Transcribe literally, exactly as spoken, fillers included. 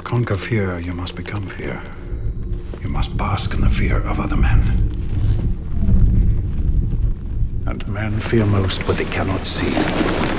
conquer fear, you must become fear. You must bask in the fear of other men. And men fear most what they cannot see.